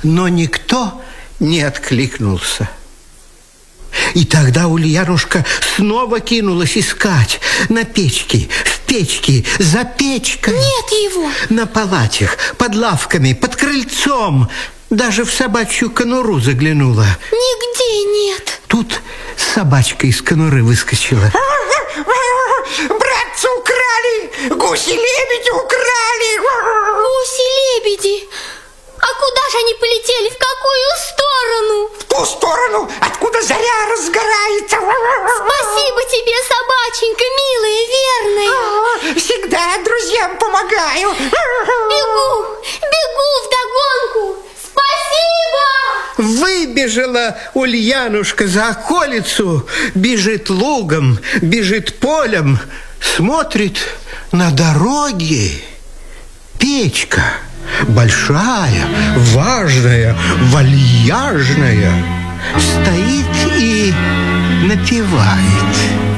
но никто не откликнулся. И тогда Ульянушка снова кинулась искать на печке, в печке, за печкой. Нет его. На палатях, под лавками, под крыльцом. Даже в собачью конуру заглянула. Нигде нет. Тут собачка из конуры выскочила. Братца украли! Гуси-лебеди украли! Гуси-лебеди? А куда же они полетели? В какую сторону? В ту сторону, откуда заря разгорается. Спасибо тебе, собаченька, милая, верная. Всегда друзьям помогаю. Бегу вдогонку. Спасибо! Выбежала Ульянушка за околицу, бежит лугом, бежит полем, смотрит на дороге. Печка большая, важная, вальяжная, стоит и напевает.